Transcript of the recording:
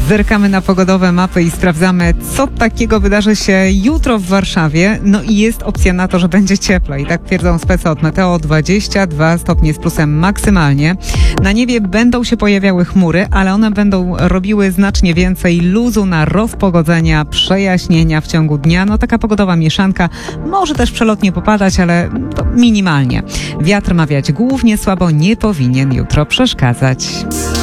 Zerkamy na pogodowe mapy i sprawdzamy, co takiego wydarzy się jutro w Warszawie. No i jest opcja na to, że będzie ciepło. I tak twierdzą specy od Meteo, 22 stopnie z plusem maksymalnie. Na niebie będą się pojawiały chmury, ale one będą robiły znacznie więcej luzu na rozpogodzenia, przejaśnienia w ciągu dnia. No taka pogodowa mieszanka, może też przelotnie popadać, ale to minimalnie. Wiatr ma wiać głównie słabo, nie powinien jutro przeszkadzać.